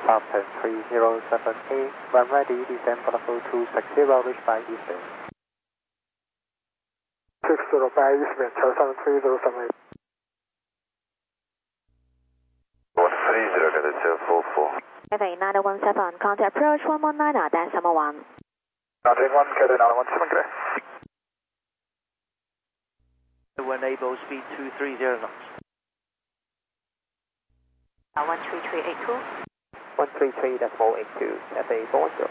After 307A, when ready, descend for level 260, reach by Eastern. 605 Eastern, Charles 3078. 130, get it 044. Cathay 9017, contact approach 119, decimal 1. Contact 1, Cathay 9017, good. Enable speed 230 knots. 13382. 133.82, Cathay 410.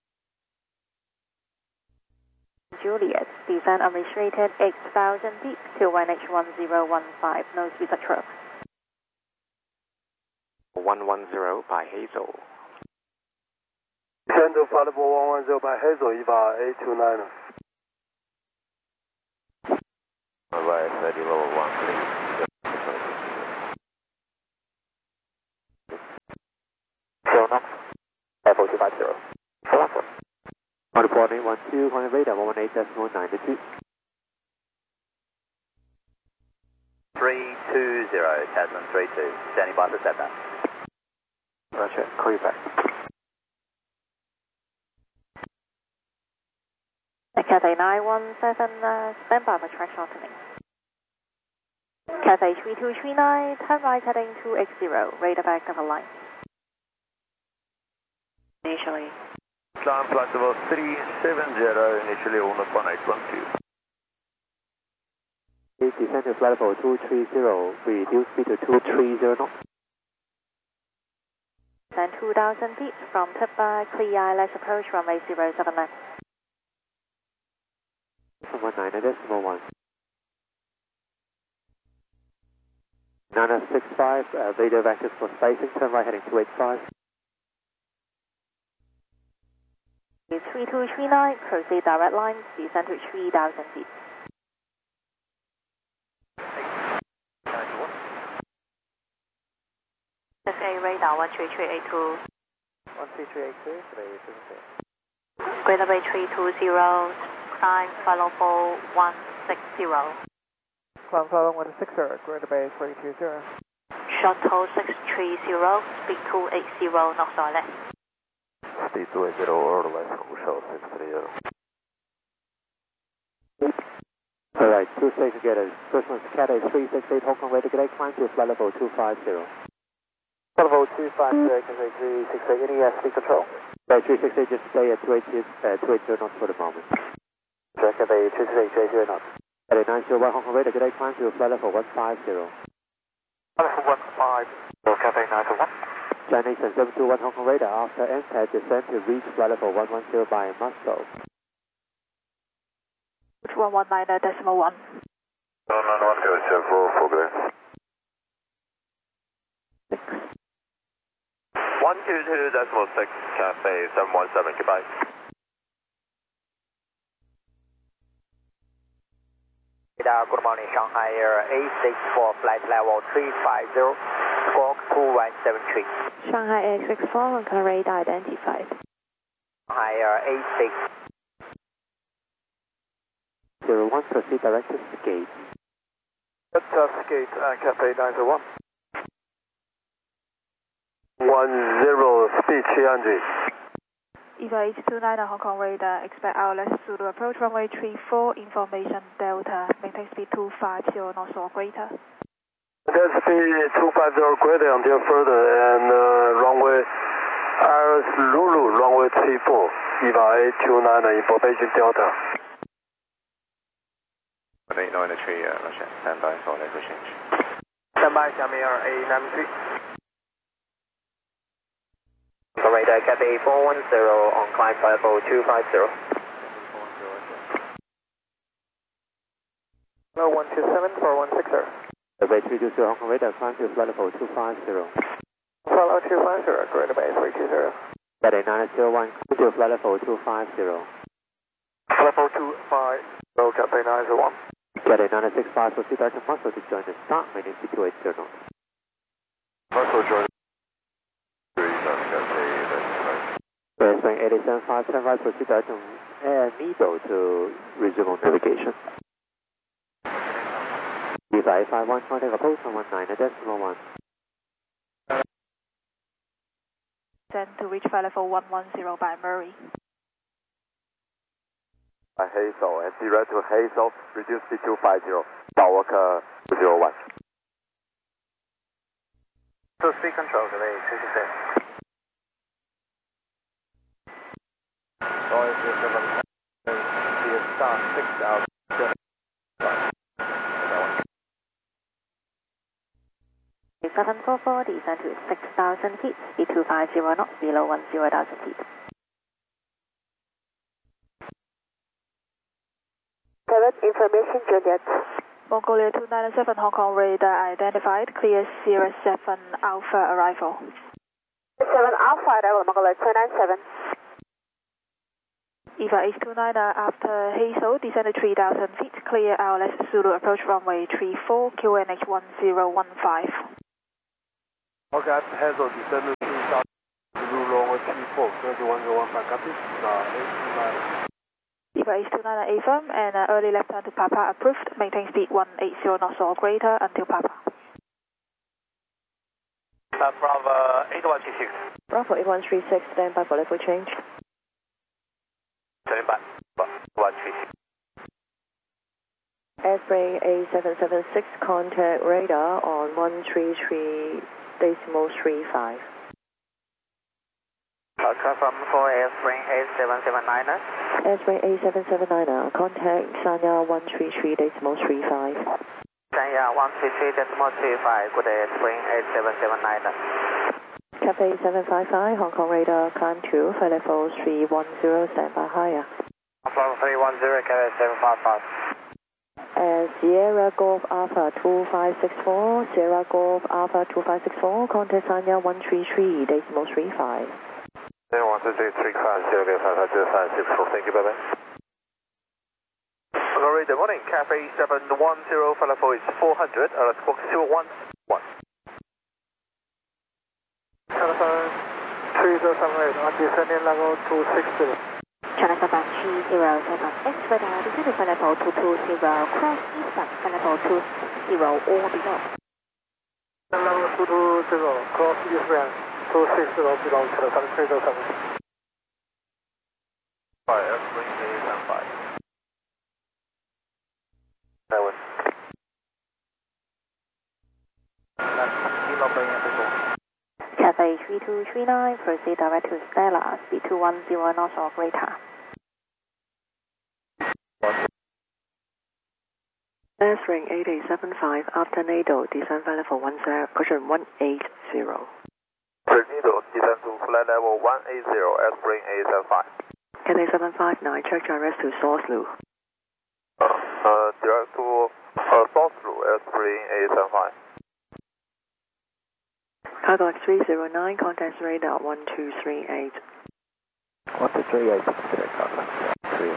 Juliet, descend unrestricted 8,000 feet to 1H1015, no speed control. 110 by Hazel. Descend to flight level 110 by Hazel, EVA 829. Right, ready level 1, please. Level 250. Level. On the point 812, on the radar 118.92. 320, Tasman 32, standing by for setback. Roger, call you back. Cathay 917, stand by for track shortening. Cathay 3239, turn right heading 280, radar back of a line. Initially. Climb flight level 370, initially on the 1812. Descend to flight level 230, reduce speed to 230 knots. Descend 2,000 feet from Tibba, clear ILS approach runway 079. 19.1. 965, radio vectors for spacing, turn right heading 285. 3239, proceed direct line, descend to 3,000 feet. SA radar 13382. 13382, today is Greater Bay 320, climb flight level 160. Climb flight 160, Greater Bay 320. Shuttle 630, speed 280 knots or less. Speed 280 or less, shuttle 630. Alright, two stations together. First one's Cathay 368, Hong Kong radar, good climb to flight level 250. Level 250, Cathay 368, any speed control? Right, 368, just stay at 280 knots for the moment. Check Cathay 368, 280 knots. Cathay 901, Hong Kong radar, good climb to flight level 150. Level 150, Cathay 901. Chinese 721 Hong Kong radar, after NCAT descend to reach flight level 110 by Moscow. 119, decimal 1. 191, get it 044, good. 122.6, Cathay 717, goodbye. Good morning, Shanghai Air 864, flight level 350, squawk 2173. Shanghai X64, Hong Kong radar identified. Shanghai Air 8601, proceed direct to Skate. Skate, Cathay 901. 10, speed 300. EVA 829 Hong Kong radar, expect ILS Zulu approach runway 34, information Delta, maintain speed 250 knots or greater. Maintain speed 250 greater until further, and runway ILS Zulu, runway 34, EVA 829, information Delta. 893, Roger, stand by for level change. Stand by, Xiaomi Air 893. Radar Cathay 410 on climb flight level 250. Hello 127 416. Bay 320 Hong Kong radar, climb to flight level 250. Flight level 250, Greater Bay 320. Cathay 901, climb to flight level 250. Level 250, Cathay 901. Cathay 965, proceed direct to Moscow to join the start, maintain speed 280 knots. Moscow join. Swing 875, turn right, proceed direct to Nido to resume on navigation. EVA 851, contact approach 119, decimal 1. descend to reach flight level 110 by Murray. Hazel, and direct to Hazel, reduce B250, Towerwalk 201. So speed control, delay 266. Noise is about the start 6,000. A744, descend to 6,000 feet, speed 250 knots, below 10,000 feet. Information, Juliet. Mongolia 297 Hong Kong radar identified, clear Sierra 7 Alpha arrival. 7 Alpha, arrival, Mongolia 297. EVA H29 after Hazel, descended 3,000 feet, clear RLS Zulu approach runway 34, QNH 1015. Okay, after Hazel, descended 3,000 Zulu runway 34, QNH 1015, copy. H29. EVA H29 affirm and early left turn to Papa approved, maintain speed 180 knots or greater until Papa. Bravo 8136. Bravo 8136, stand by for level change. Standing by. 136. Airframe A776, contact radar on 133.35. Confirm for airframe A779. Airframe A779, contact Sanya 133.35. Sanya 133.35, good day, airframe A779. Cafe 755, Hong Kong radar, climb to flight level 310, stand by higher. From 310, Cafe 755. Sierra Golf Alpha 2564, Sierra Golf Alpha 2564, contact Sanya 133.35. 133.35, thank you, bye-bye. Good morning, Cafe 710, flight level is 400, let's book 211. Telephone 3078, on descending level 260. China 307, X radar, descending flight level 220, cross eastbound, flight level 260 or below. Level 220, cross eastbound, 260 below, Telephone 3078. Airplane A75. Cathay 3239, proceed direct to Stella, speed 210 knots or greater. Airstream 8875, after NATO, descend flight level 180. Tornado, descend to flight level 180, airplane A75. Cathay 759, check direct to Source-Lu. Direct to Source-Lu, airplane A75. Cargo X309, contacts radar 1238. 1238, direct cargo. 3.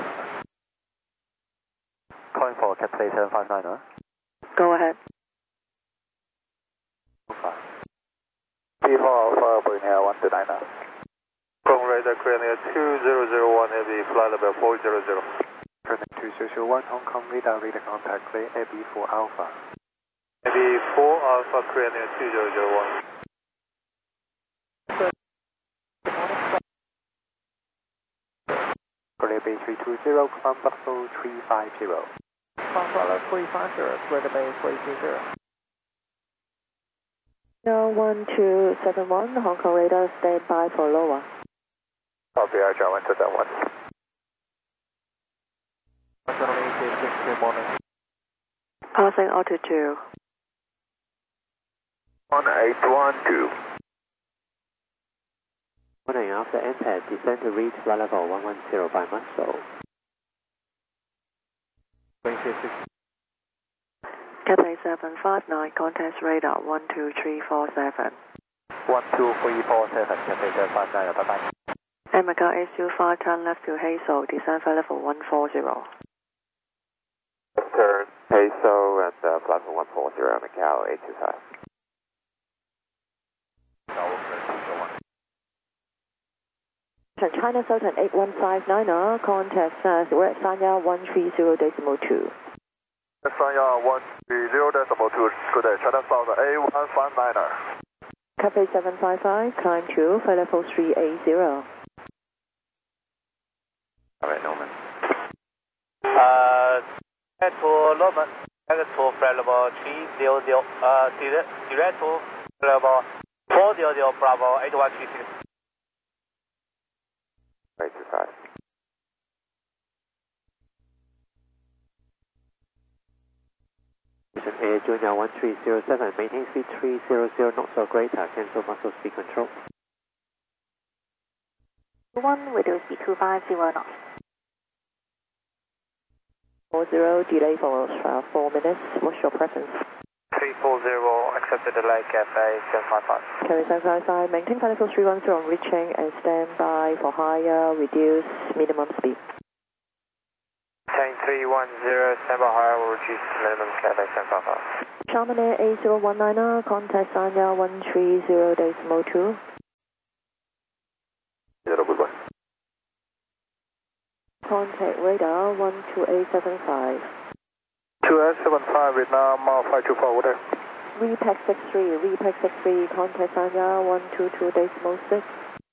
Calling for Cathay 759, Go ahead. P4 Alpha, bring here 129. From radar, clear 2001, heavy, flight level 400. 2001, Hong Kong radar, contact, clear AB 4 Alpha. AB 4 Alpha, clear 2001. Clear B320, from Buffalo 350. From Buffalo 350, clear Bay 320. 1271, Hong Kong radar, stand by for lower. Copy, I went to that one. Good morning. Passing altitude. 1812. Morning, after NTAD, descend to reach flight level 110 by Muscle. Cathay 759, contacts radar 12347. 12347, Cathay 759, bye-bye. Macau S25, turn left to Hazel, descend flight level 140. Turn Hazel and flight level 140, Macau 825. China Southern 8159, contact Sanya 130.2. Sanya 130.2, good day, China Southern A159. Cafe 755, climb to flight level 380. Alright, Norman. Direct to Norman, direct to flight level 300, direct to level 400, Bravo 8136. 825. Air Junior 1307, maintain speed 300 knots or greater, cancel muscle speed control. 1, reduce speed 250 knots. 40, delay for 4 minutes. What's your preference? 340, accepted delay, Cafe 755. Cafe 755, maintain flight level 310 on reaching and stand by for higher, reduce minimum speed. 10310, stand by higher, will reduce minimum Cafe 755. Chamonix 8019, contact Sanya 130.2. Contact radar 12875. 2875, Vietnam 524, order. Repack 63, contact Sanya 122.6.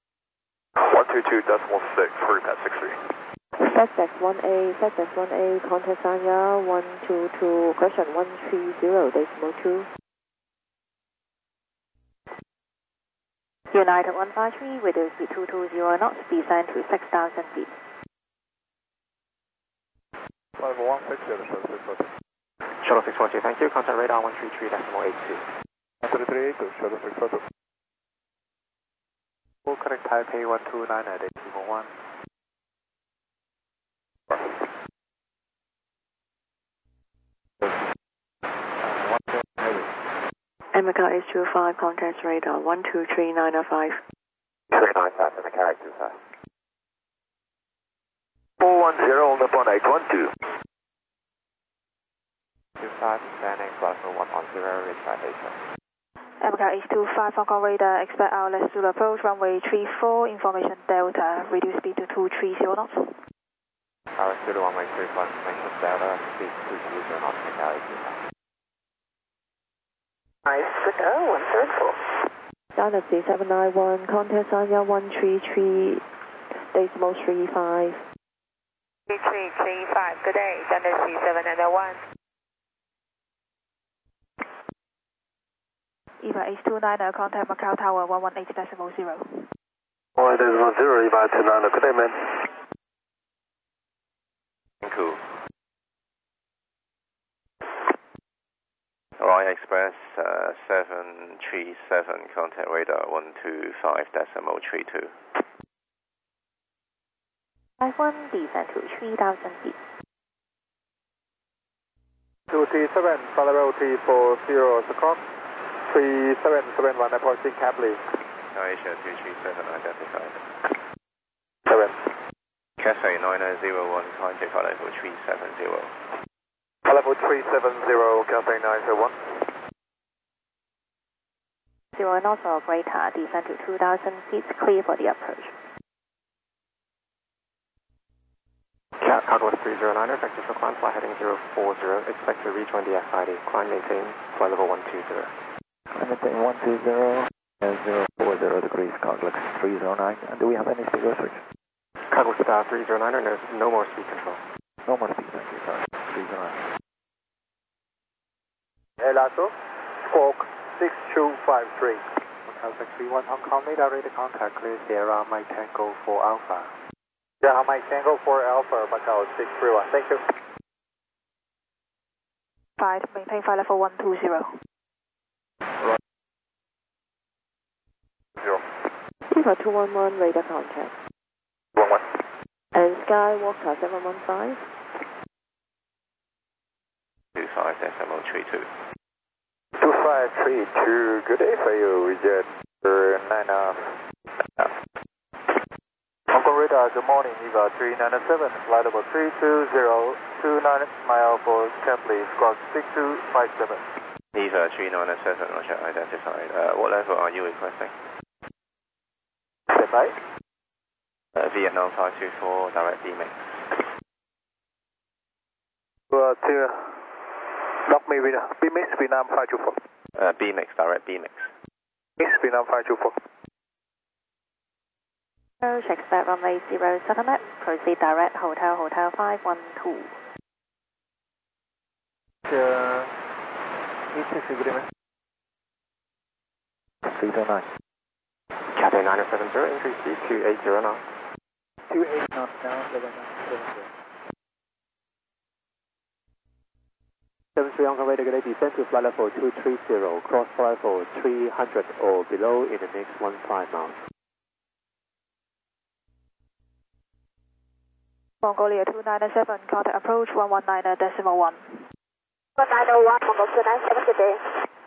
122.6, repack 63. FedEx 1A, contact Sanya 122, question 130.2. United 153, reduce speed 220 knots, descend to 6,000 feet. 5160, Shuttle 642, thank you. Contact radar 133.82. 133.82, Shuttle 642. Full correct Taipei 129 at 1811. America H25, contact radar 123.905. 395 in the character side. 410 on the 1812. 25, standing, flight level 110, reach citation. America H25, Hong Kong radar, expect ILS Zulu approach, runway 34, information Delta, reduce speed to 230 knots. ILS Zulu, runway 34, information Delta, speed 230 knots, McAllister. Nice to go, 134. Galaxy 791, contact Sanya 133.35. 3335, good day, Galaxy 791. EVA H29, contact Macau Tower 118.0. 118.0, EVA 29, good day, man. Cool. Orion Express 737, contact radar 125.32. 51, descend to 3,000 feet. 237, flight level 340, Scott. 3771, approaching Capley. Asia 237 identified. 7. Cafe 9001, contact flight level 370. Flight level 370, Cafe 901. 0 knots or greater, descend to 2,000 feet, clear for the approach. Calculus 309, effective for climb, flight heading 040, expect to rejoin the FID, climb maintain, flight level 120. Maintain 120 and 040 degrees, Calculus 309. And do we have any speed restrictions? Calculus 309, no more speed control. No more speed, thank you, sir. 309. Elato, Squawk 6253. Calculus 31, Hong Kong, radar radar contact, clear Sierra, Mike Tango 4 Alpha. Yeah, Mike Tango 4 Alpha, Macau 631, thank you. 5, maintain flight level 120. EVA 211, radar contact. 11. And Skywalker 715. 25.32. 2532, good day for you, Jet 9 Hong Kong radar, good morning, EVA 397, flight level 32029 mile for Capley, squawk 6257. EVA 397, roger, identified. What level are you requesting? Stand by. Vietnam 524, direct BMix. Lock me with BMix, Vietnam 524. BMix, direct BMix. Speed 9524. Expect runway 07 left, proceed direct, Hotel 512. E6 agreement. 329. Cathay 970, entry speed 280 knots. 28 knots down, 7970. 73 on convey to G'day, descend to flight level 230, cross flight level 300 or below in the next 15 miles. Mongolia 297, contact approach 119.1. 191, Mongol 297, good day.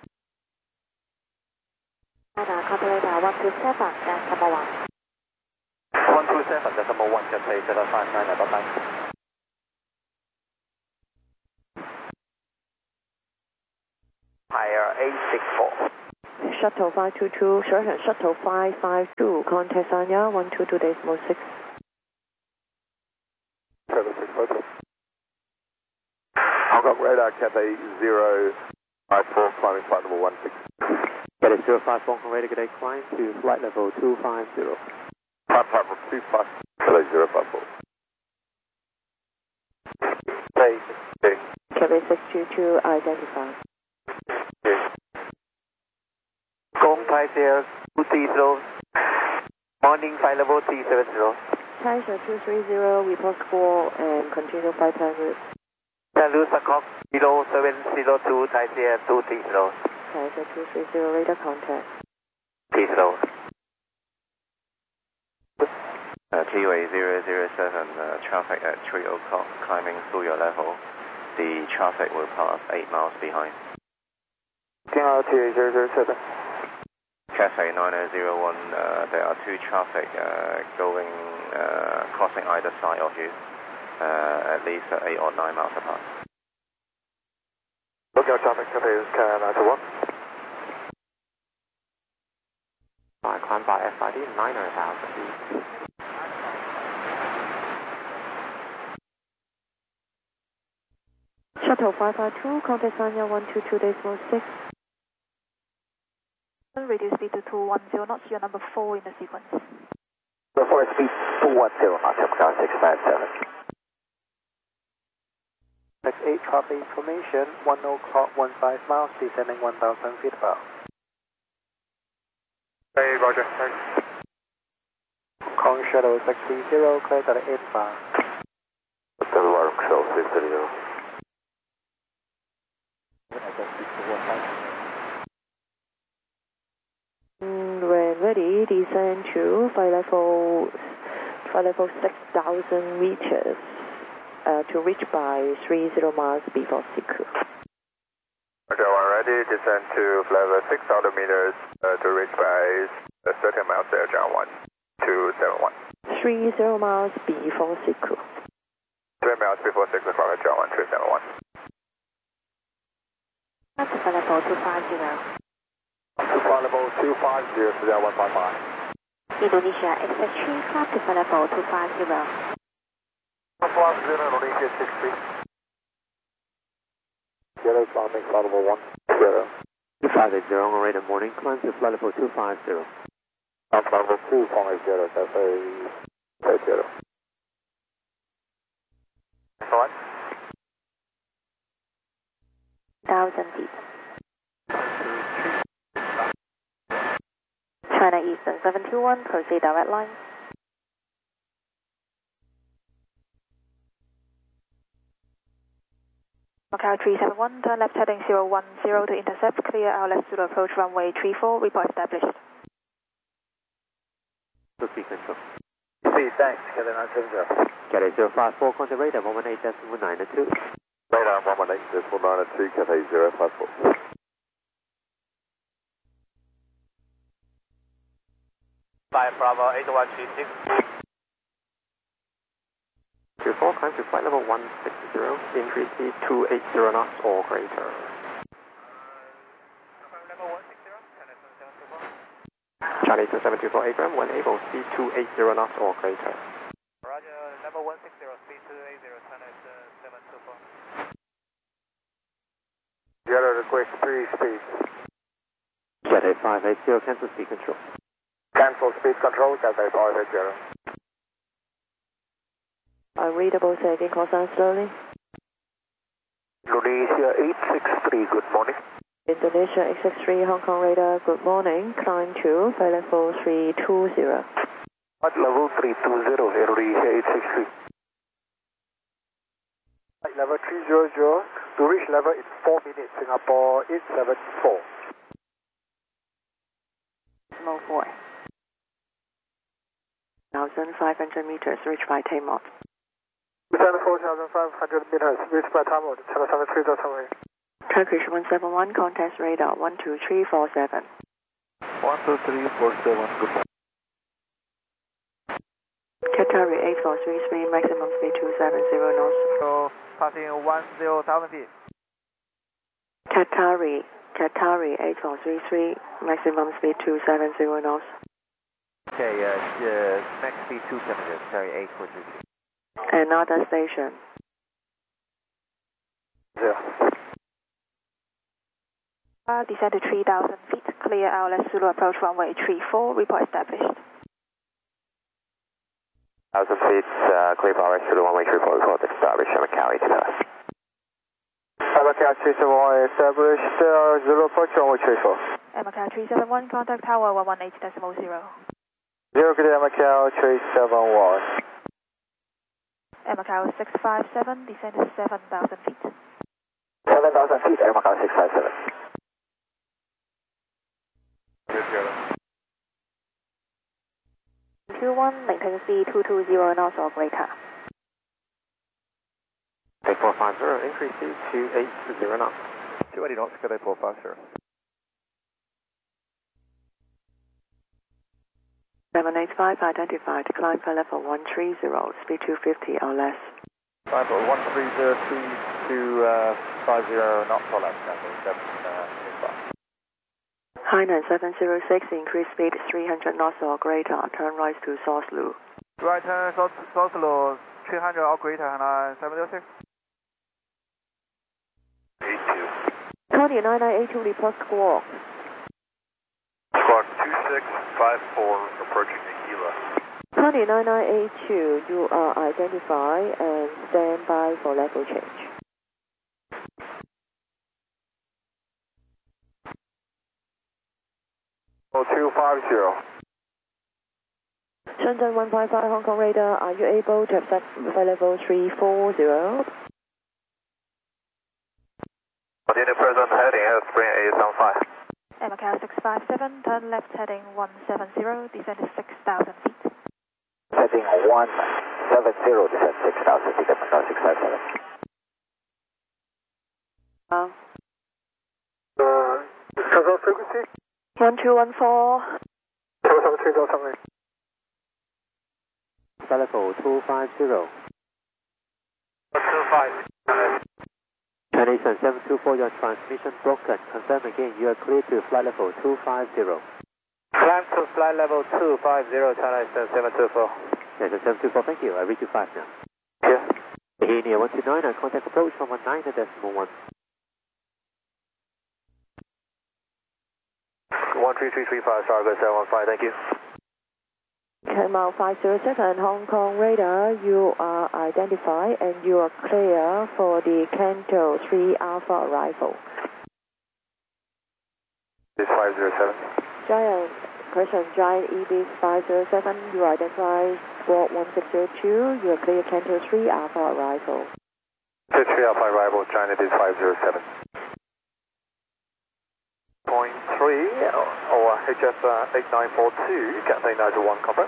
Contact radar 127, that's number 1. 127, that's number 1, Cathay 759, bye-bye. Higher 864. Shuttle 522, Sheraton Shuttle 552, contact Sanya 122.6. 7652. Hong Kong radar, Cathay 054, climbing flight level 16. Cathay 054, Hong Kong radar, G'day, climb to flight level 250. Flight level 25, Cathay 054. Cathay 622, identified. Gong Thai Sierra 230, morning flight level 370. Taisha 230, report score and continue flight time route. San Luis Bangkok 0702, Thai Sierra 230. Taisha 230, radar contact. 30. TWA 007, traffic at 3 o'clock, climbing through your level. The traffic will pass 8 miles behind. TWA 007. Cathay 9001, there are 2 traffic going, crossing either side of you, at least 8 or 9 miles apart. Looking at traffic, Cathay 901. Climb by FID 900,000 feet. Shuttle 552, contact Sanya 122.6. Reduce speed to 210 knots, you're number 4 in the sequence. Before speed 210 knots, Hong 657. That's 8 copy information, 10 o'clock, 15 miles, descending 1,000 feet above. Hey, roger. Hong Kong Shuttle 630, clear to the 8 bar. Hotel Alarm Shell 630. When ready, descend to flight level 6,000 meters to reach by 30 miles before Siku. Okay, when ready, descend to flight level 6,000 meters to reach by 30 miles there, John 1271. 30 miles before Siku. 3 miles before 6 o'clock, John 1271. That's flight level 250. Flight level 250 to that 155. Indonesia XS3, climb to flight level 250. 150, Indonesia 63. Yellow climbing flight level 10. 250 on radar, morning, climb to flight level 250. Flight level 250, Cathay 30. What? 1,000 feet. China Eastern 721, proceed direct line. Macau 371, turn left heading 010 to intercept, clear ILS to approach runway 34, report established. Proceed control. See, thanks, Cathay 970. Cathay 054, contact radar 118.902. Radar 118.902, Cathay 054. By Bravo 8136. 24, climb to flight level 160, increase speed 280 knots or greater. Level 160, Charlie 2724 Agram, when able, speed 280 knots or greater. Roger, level 160, speed 280, China is 724. Yellow request 3 speed. Cathay 58 180, cancel speed control. Cancel speed control, Cathay 580. Unreadable, say again, call sign slowly. Indonesia 863, good morning. Indonesia 863, Hong Kong radar, good morning. Climb to flight level 320. Flight level 320, Indonesia 863. Flight level 300, to reach level in 4 minutes, Singapore 874. 4. 1,500 meters, reach by Taymont. 4,500 meters, reached by Tamil, Channel 73.7. Turkish 171, contact radar 12347. 12347, good morning. Qatari 8433, maximum speed 270 knots. So, passing 10,000 feet. Qatari 8433, maximum speed 270 knots. Okay, max speed 270, carry 8433. Another station. Yeah. Descend to 3,000 feet, clear ILS Zulu approach runway 34, report established. 1,000 feet, clear power, Zulu 134, report established, Macau 89. Macau 371 established, Zulu approach runway 34. Macau 371, contact tower 118.0. 0 clear Macau 371. Macau 657, descend to 7,000 feet. 7,000 feet, Macau 657. 21, maintain speed 220 knots or greater. Cathay 450, increase speed 280 knots. 280 knots, Cathay 450. 785 identified, climb for level 130, speed 250 or less. Climb for 130, speed 250 knots or less, Cathay 785. Hainan 706, increase speed 300 knots or greater, turn right to South Lu. Right turn South Lu, 300 or greater, Hainan 706. 82. Tony 9982, report squawk. Squawk 2654, approaching Aquila. Tony 9982, you are identified and stand by for level change. Oh, 250. Shenzhen 155 Hong Kong radar, are you able to accept flight level 340? Continue present heading at spring 875. Macau 657, turn left heading 170, descend to 6,000 feet. Heading 170, descend 6,000 feet, Macau 657. Control frequency? 1214. 273.7. Flight level 250. 125. Chinese 724, your transmission broken. Confirm again, you are clear to flight level 250. Climb to flight level 250, China 724. Yes, 724, thank you. I read you 5 now. Yeah. Here near 129, and contact approach from 19.1. 13335, Stargate 715, thank you. Camel 507 Hong Kong radar, you are identified and you are clear for the Canto 3 Alpha arrival. This 507. Giant, Giant EBIS 507, you are identified squawk 1602, you are clear Canto 3 Alpha arrival. 3 Alpha arrival, China Biz 507. 0.3 or HF 8942, Cathay 901, confirm.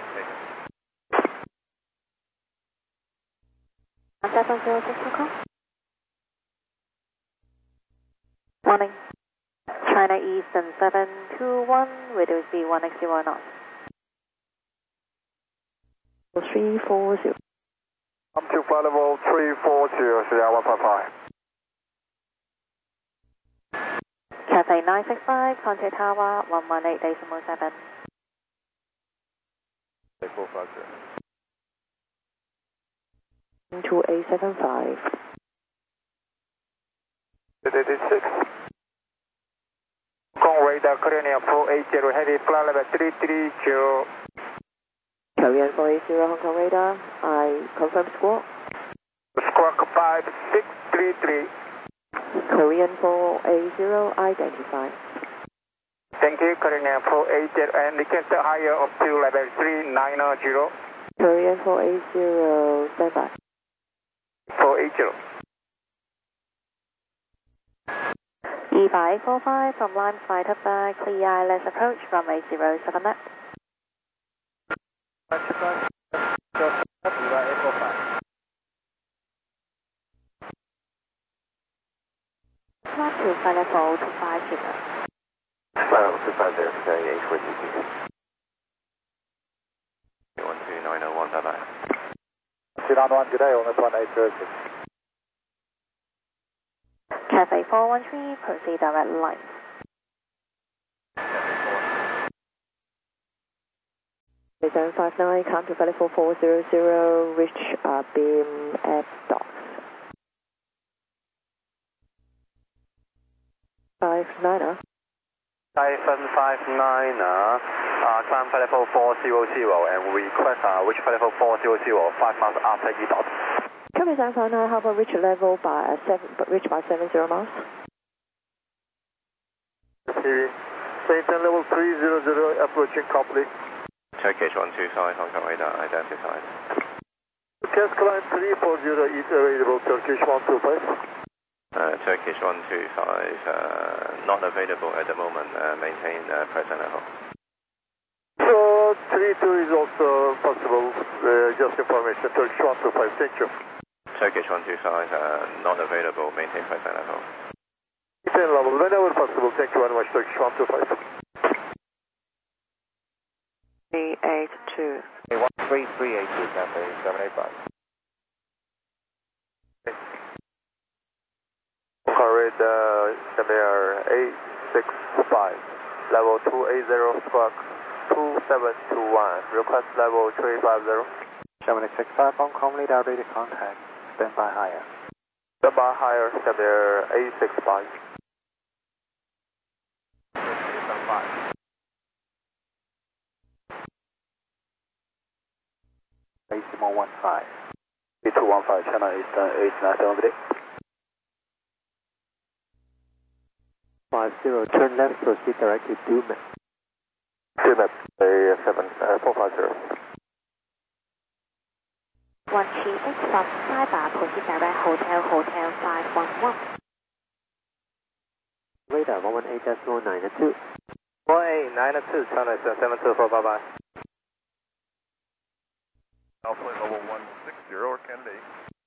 1706 Hong Kong. Morning. China Eastern 721, radio speed 160 knots. 340. Come to flight level 340, CR 155. Cathay 965, contact tower 118.7. 450. 2875. 886. Hong Kong radar. radar, Korean Air 480, heavy flight level 330. Korean 480 Hong Kong radar, I confirm squawk. Squawk 5633. Korean 480 identified. Thank you, Korean Air 480, and request higher up to level 390. Korean 480 standby. 480. 2545 from line flight up clear ILS approach runway 07 left. Flight to flight level 250. Flight level 250, today 8 with GT. 12901, bye bye. 291 today on this 1806. Cafe 413, proceed direct line. Cafe 759, come to Valley 4400, reach beam at docks. 59er. 759er, climb flight level 400 and request reach flight level 400 5 miles after EDOT. Cafe 759, how about reach level by 70 miles? Station level 300 approaching complete. Turkish 125, Hong Kong radar identified. Cast climb 340 is available, Turkish 125. Turkish 125, not available at the moment, maintain present level. So 32 is also possible, just information, Turkish 125, thank you. Turkish 125, not available, maintain present level. Maintain level, whenever possible, thank you very much, Turkish 125. 382. 13382, Cafe 785. Correct, Samir 865, level 280, squawk 2721, request level 350. 765 Hong Kong radar ready to contact, standby higher. Standby higher, Samir 865. 8015. 8215, China Eastern 897, good day. 50, turn left, proceed direct to Dumet. Dumet, 450. 1TX from Cyber, proceed direct Hotel 511. Radar 118.9 1892, China Eastern 724, bye bye. Alpha level 160, Kennedy.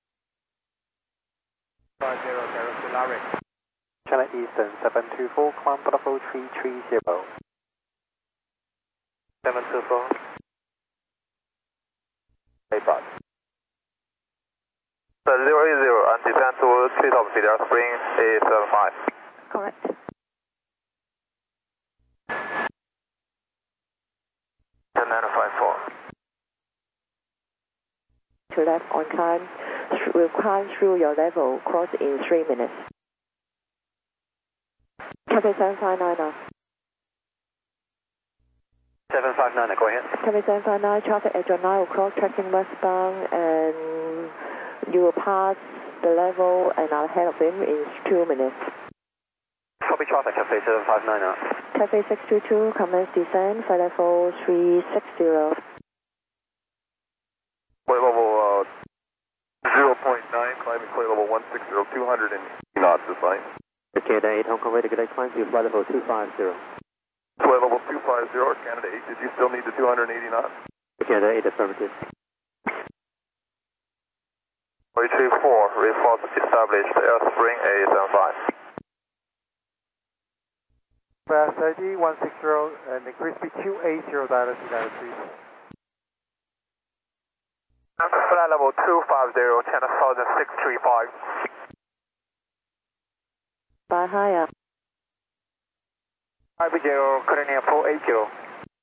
50, Karen Larry. China Eastern 724, climb Bravo 330. 724. 8 080 and descend to treetop Cedar Spring A75. Correct. And 954. To left on climb, will climb through your level, cross in 3 minutes. Cafe 759 now. 759, go ahead. Cafe 759, traffic at your 9 o'clock, tracking westbound, and you will pass the level and are ahead of him in 2 minutes. Copy traffic, Cafe 759 now. Cafe 622, commence descent, flight level 360. Flight level 0.9, climbing flight level 160, 280 knots this line. Canada 8, Hong Kong ready to get climb to flight level 250. Flight level 250, Canada 8, did you still need the 280 knots? Canada 8, affirmative. 334, reinforce established Airspring A75. Fast ID 160 and increase speed 280 dial please. Flight level 250, China Southern 635. By higher. Abigail, Korean 480.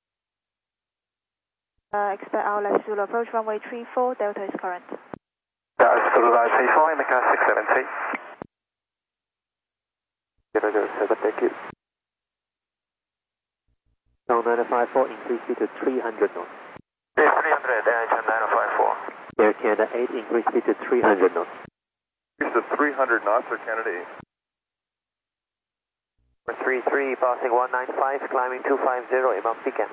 Expect ILS Zulu approach runway 34, Delta is current. That is Zulu 34, Indica 670. 007, thank you. 954, increase speed to 300 knots. 300, Air 954. Air Canada 8, increase speed to 300 knots. Increase to 300 knots for Canada 8. 33, passing 195, climbing 250, inbound beacon.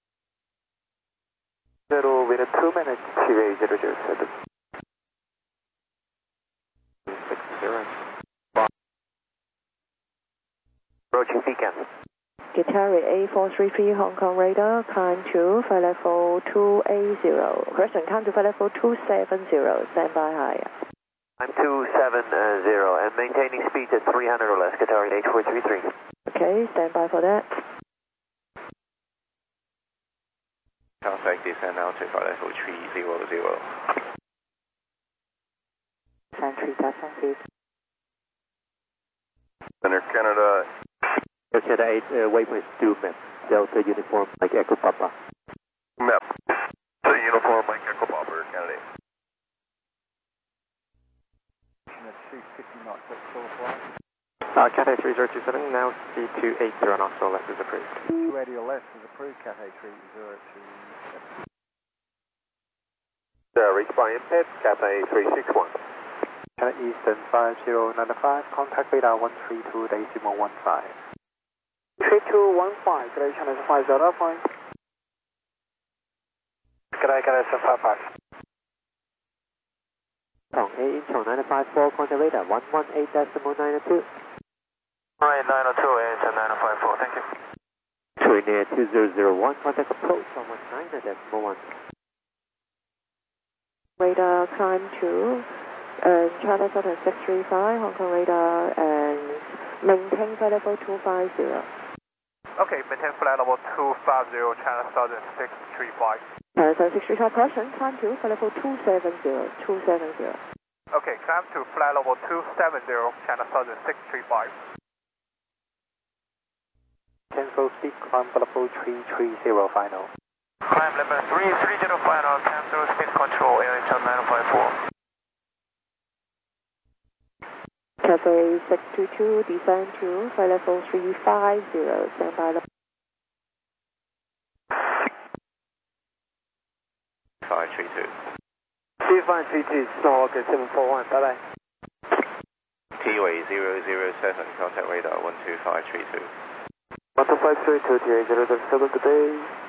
0 with a 2 minutes, QA 007. 60. Approaching beacon. Guitarri 8433 Hong Kong radar, climb to flight level 280. Question, climb to flight level 270, stand by higher. I'm 270 and maintaining speed at 300 or less, Guitarri 8433. Okay, stand by for that. Traffic descend now to flight level 300. Sentry, feet. Center Canada. Air Canada 8, waypoint do map. Delta uniform, like Echo Papa. Map. The uniform, like Echo Papa, Air Canada 8. Cathay 3027, now speed 280 knots or less is approved. 280 or less is approved, Cathay 3027. Reach by impact, Cathay 361. Cathay Eastern 5095, contact radar 132.15. 3215, Cathay China 505. Cathay 755. Tong 8 Incheon 954, contact radar 118.902. Alright, 902, Air 954, thank you. Touring near 2001, contact approach 119.1. Radar climb to China Southern 635, Hong Kong radar, and maintain flight level 250. Okay, maintain flight level 250, China Southern 635. China Southern 635, question, climb to flight level 270. Okay, climb to flight level 270, China Southern 635. Cancel speed, climb level 330 final. Climb level 330 final, cancel speed control, Air 954. Cathay 622, descend to flight level 350, stand by. 532. 2532, Snorkel 741, bye bye. T-Way 007, contact radar 12532. 12532, T-Way 007, good day.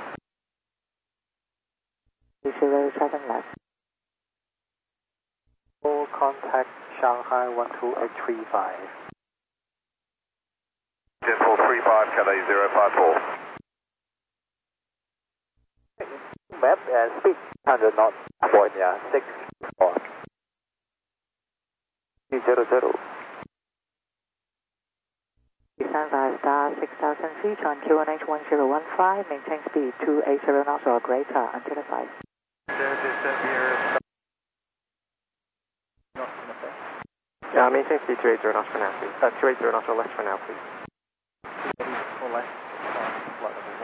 007 left. Full contact Shanghai 12835. Dental 35, Cathay 054. Map and speed 100 knots, California 64. 300. Descend by star 6000 feet on QNH 1015, maintain speed 280 knots or greater until the 5. Yeah, maintain speed 280 knots for now, please. 280 knots or less for now, please. Or less, flight level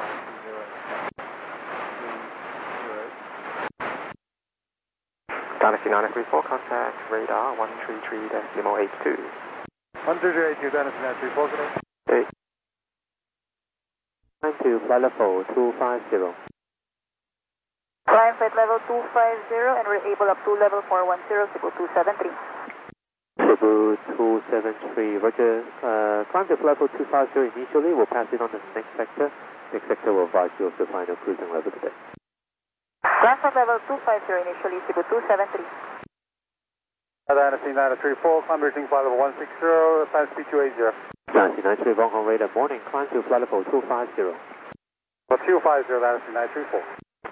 120. Galaxy 9034, contact radar 133.82. 13382, Dynasty 934, good day. Hey. 92, flight level 250. Climb flight level 250 and we're able up to level 410, Cebu 273. Cebu 273, roger. Climb to level 250 initially, we'll pass it on to the next sector. Next sector will advise you of the final cruising level today. Climb flight level 250 initially, Cebu 273. Dynasty 934, climb reaching flight level 160, time speed 280. Dynasty 934, Hong Kong radar, morning, climb to flight level 250. 250, Dynasty 934.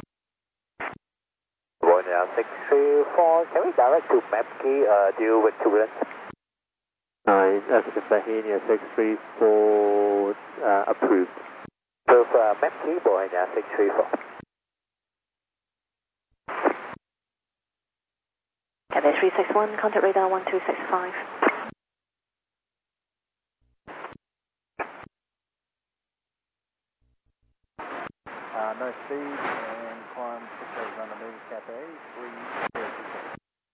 California 634, can we direct to map key, deal with turbulence? Bahania 634, approved. So, map key, Bahania 634. Cathay 361, contact radar 1265. No speed and climb 6,000 meters, Cathay 330.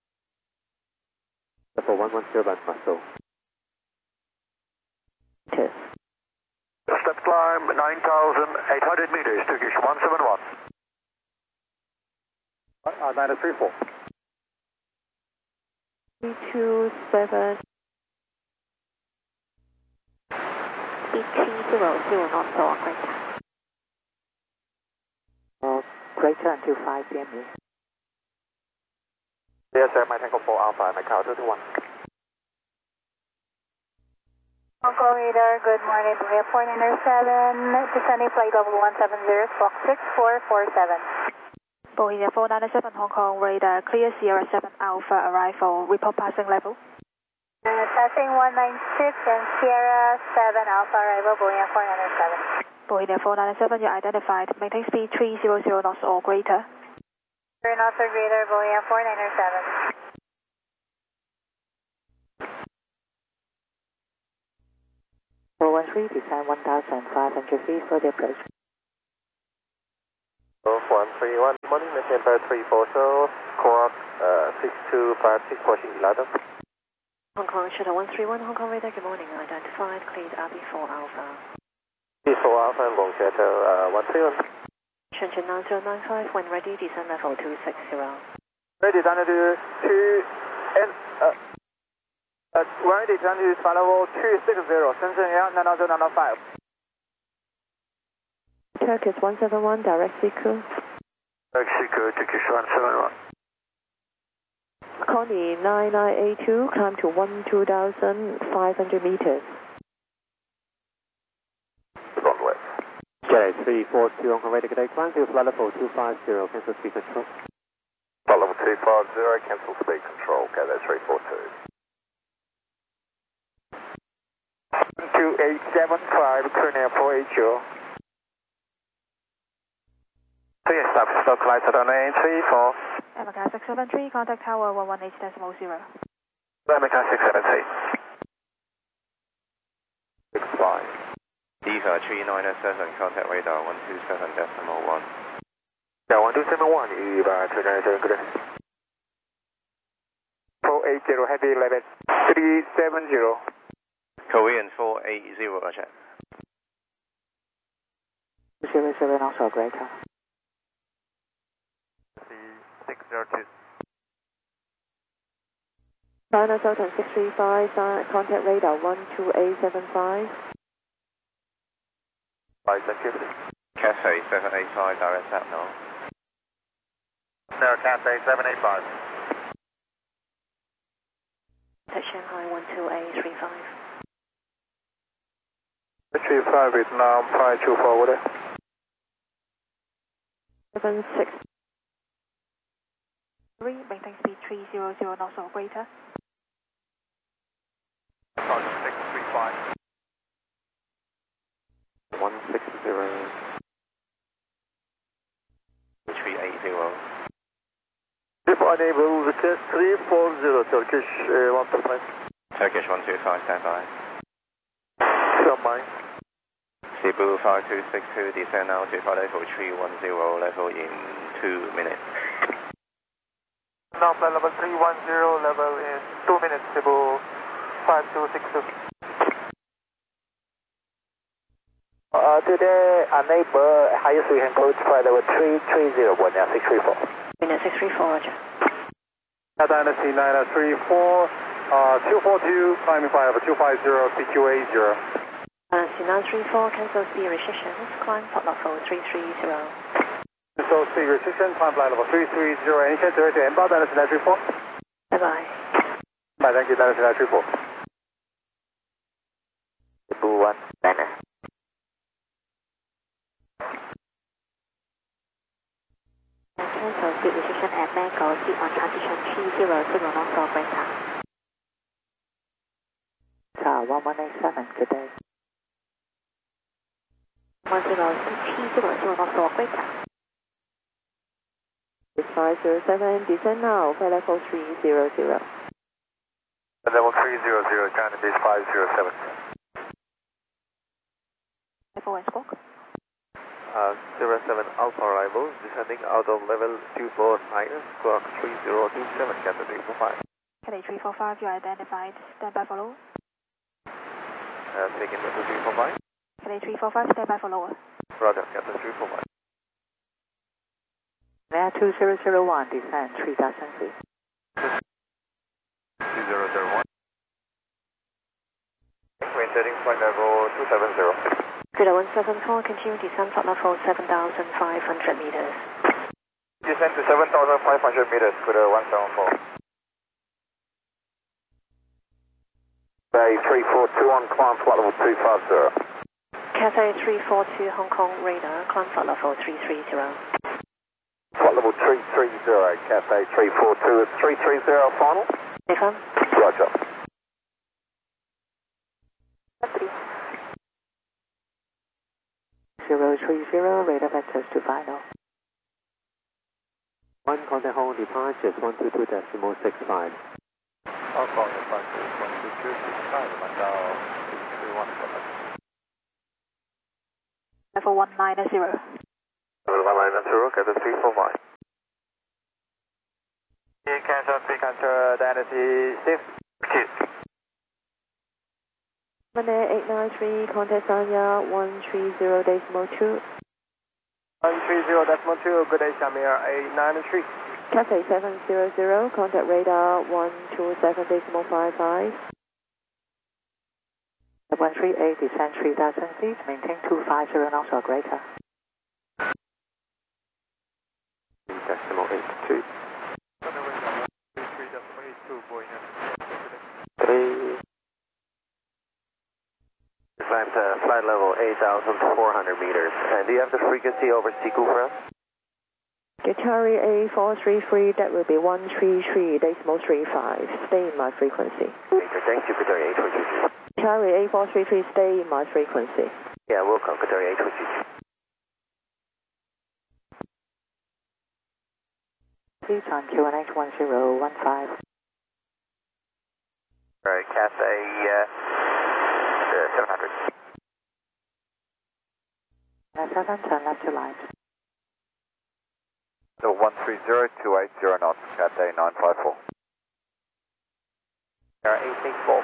Level 110 by muscle. Cheers. Step climb 9,800 meters, Turkish 171. 934. 327. Speed 300 knots or greater. Greater until 5 cm. Yes, sir, my Tango 4 Alpha, my Cal 221. Hong Kong radar, good morning, Boeing 497, descending flight level 170, Fox 6447. Boeing 497 Hong Kong radar, clear Sierra 7 Alpha arrival, report passing level. Passing 196 and Sierra 7 Alpha arrival, Boeing 497. Boeing 497, you identified, maintain speed 300 knots or greater. 3 knots or greater, Boeing 497. 413, descend 1,500 feet for the approach. 4131, morning, maintain Empire 340, squawk 6256, pushing 11. Hong Kong Shuttle 131, Hong Kong radar, good morning, identified, cleared RB4 Alpha. B4 Alpha and Long Shuttle 131. Shenzhen 9095, when ready, descend level 260. Ready, down to 2 and ready, down to flight level 260, Shenzhen Air 99095. Turkish 171, direct Siku. Direct Siku, Turkish 171. Connie 9982, climb to 12,500 meters. Runway. Jet 342 Hong Kong radar, good day, climb to flight level 250, cancel speed control. Flight level 250, cancel speed control, okay, that's 342. 2875, Korea 480. Please stop, stock flight at 934. America 673, contact tower 118.0. America 673. 65. Eva 397, contact radar 127.1. Yeah, 1271, Eva 397, good day. 480, heavy 11, 370. Korean 480, roger. 207 knots or greater. 602. China Southern 635, contact radar 12875. 550. Cathay 785, direct up now. No, Cathay 785. At Shanghai 12835. 35 Vietnam 524, over there. 76. 3, maintain speed 300 knots or greater. 635. 160. 380. If unable, request 340, Turkish 125. Turkish 125, stand by. Don't mind. Cebu 5262, descend now to flight level 310, level in 2 minutes. Now flight level 310, level in 2 minutes, Cebu 5262. Today, unable, highest we can go to flight level 330, now 634. Unit 634, roger. Dynasty 934, 242, climbing flight level 250, CQ80. Dynasty 934, cancel speed restrictions, climb flight level 330. So speed restriction, climb flight level 330, any chance to inbound, Dynasty 934? Bye-bye. Bye, thank you, Dynasty 934. Cebu 1, Dana. Cancel speed restriction at Mango, speed on transition 300 knots or greater. Tower 1187, good day. 10 speed 300 knots or greater. 507, descend now, flight level 300. Level 300, China base 507. Level and squawk. 07 Alpha arrival, descending out of level 249, squawk 3027, Cathay 345. Cathay 345, you identified, stand by follow. Taking level 345. Cathay 345, stand by for lower. Roger, Cathay 345. Now 2001, descend 3000 feet. 2001. Maintaining flight level 270. Good 174, continue descend flight level 7,500 meters. Descend to 7,500 meters, good 174. Cathay 342 on climb flight level 250. Cathay 342 Hong Kong radar, climb flight level 330. Flight level 330, Cathay 342 is 330 final. Confirm. Roger. Zero 30, radar vectors to final. 1 contact home departures 122.65. Hong Kong departure 122.65, Macau 631. Level 190. Level 190, Cathay 345. Cancel, pre-cancel, Dynasty 6. Monday 893, contact Sanya 130.2. 130.2, good day, Samir 893. Cathay 700, contact radar 127.55. 138, descend 3000 feet, maintain 250 knots or greater. Decimal 82. 3. Climb to flight level 8,400 meters. And do you have the frequency over Siku for us? Guitari A433, that will be 133.35. Stay in my frequency. Thank you, Qatari 823. Guitari A433, stay in my frequency. Yeah, welcome, Qatari 823. Please on QNH 1015. Alright, Cathay 700. 7, turn left to line. So 130-280 knots, Cathay 954. 864.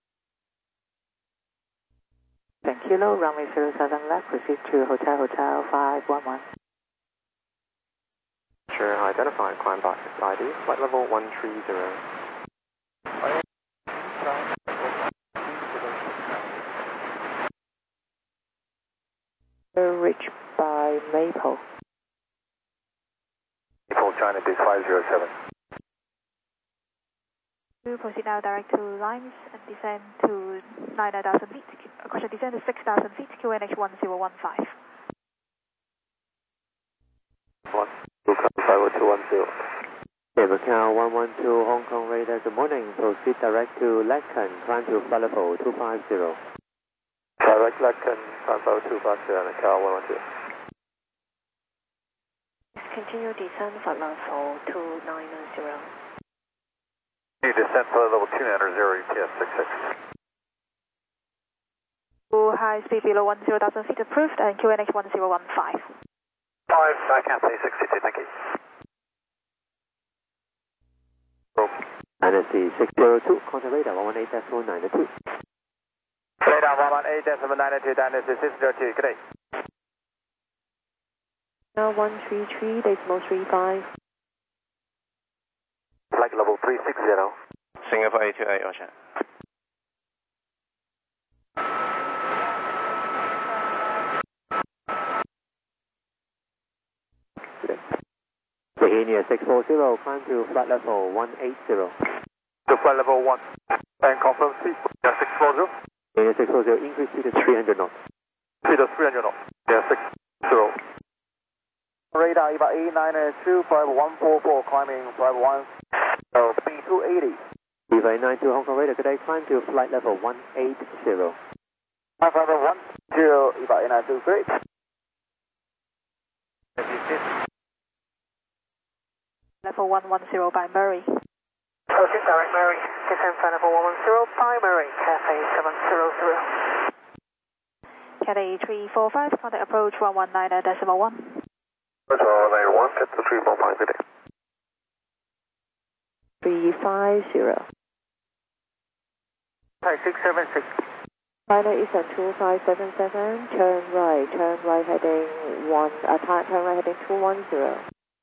Thank you, low, runway 07 left, proceed to Hotel 511. Sure, identified climb box ID, flight level 130. Reach by Maple. Maple China Base 507. To proceed now direct to lines and descend to 9,000 feet. Question descend to 6,000 feet, QNH 1015. 50210. Okay, Macau 112 Hong Kong radar, good morning. Proceed direct to Lacan, climb to flight level 250. Direct Lacan, climb level 250, Macau 112. Continue descend flight level 290. You descend flight level 290, ETS 66. High speed below 10,000 feet approved and QNH 1015. 5, Cathay 62, thank you. Dynasty 602, contact radar 118.92. Radar 118.92, Dynasty 602, good day. Now 133.35. Flight level 360. Singapore 828, Roger. Tahini 640, climb to flight level 180. To flight level 1. And confirm speed. Yeah, 640. Tahini 640, increase speed to 300 knots. Speed of 300 knots. Yeah, 60. Radar about 892, flight 144, climbing flight 1. B280. Viva 892 Hong Kong radar, good day, climb to flight level 180. Flight level 10, about 892, great. Level 110 by Murray. Proceed direct Murray, descend flight level 110 by Murray, Cathay 700. Cathay 345, contact approach 119.1. Hotel 91, get to 345, good day. 350. Type 676. China Eastern 2577, turn right heading turn right heading 210.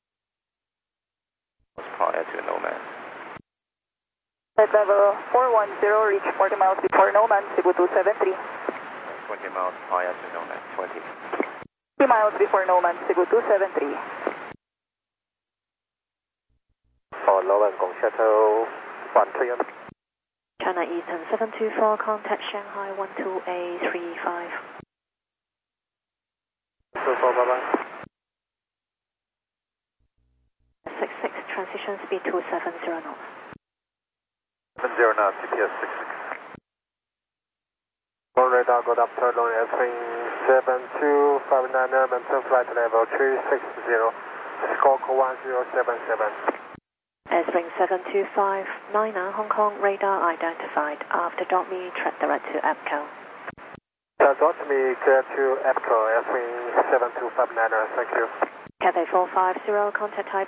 Prior to Nomad. At level 410, reach 40 miles before Nomad, Cebu 273. 20 miles prior to Nomad, 20. 3 miles before Nomad, Cebu 273. For Nomad, Gong Shuttle 13. China Eastern 724, contact Shanghai 12A35. 24, bye-bye. 66, transition speed 270 knots. 70 knots, GPS 66. On radar, good up, turn on S-Wing 7259er, maintain flight level 360, squawk 1077. S-Wing 725, Hong Kong radar identified. After me, track direct to APCO. Me, clear to APCO, S-Wing 7259er, thank you. Cathay 450, contact type